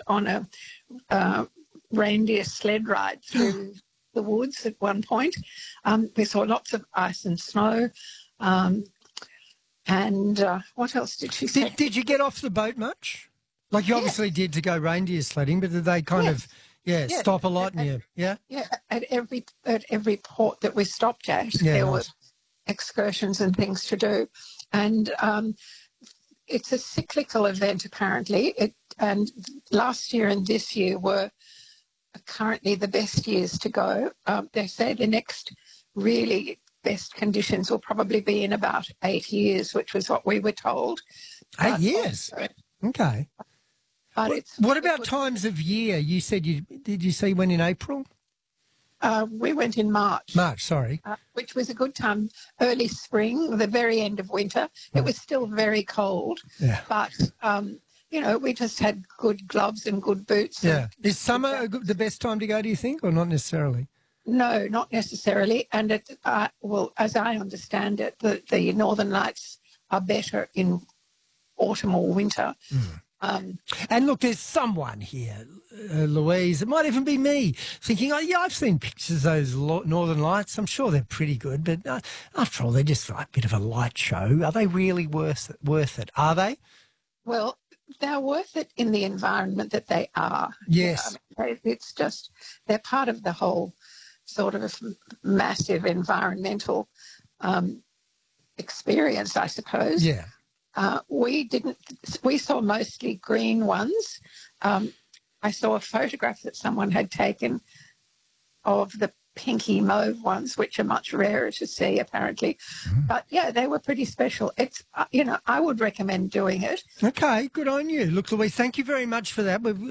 on a reindeer sled ride through the woods at one point. We saw lots of ice and snow. And what else did she say? Did you get off the boat much? Like you obviously did to go reindeer sledding, but did they kind of stop a lot? Yeah, at every port that we stopped at, there were excursions and things to do, and it's a cyclical event apparently. And last year and this year were currently the best years to go. They say the next really best conditions will probably be in about 8 years, which was what we were told. 8 years? Okay. But what about times of year? You said did you say you went in April? We went in March. March, sorry. Which was a good time. Early spring, the very end of winter. Right. It was still very cold. Yeah. But, we just had good gloves and good boots. Yeah. Is summer the best time to go, do you think, or not necessarily? No, not necessarily. And, as I understand it, the Northern Lights are better in autumn or winter. And look, there's someone here, Louise, it might even be me, thinking, I've seen pictures of those Northern Lights. I'm sure they're pretty good, but after all, they're just like a bit of a light show. Are they really worth it? Are they? Well, they're worth it in the environment that they are. Yes. It's just, they're part of the whole sort of massive environmental experience, I suppose. Yeah. We saw mostly green ones. I saw a photograph that someone had taken of the pinky mauve ones, which are much rarer to see, apparently. But, they were pretty special. It's, I would recommend doing it. Okay, good on you. Look, Louise, thank you very much for that.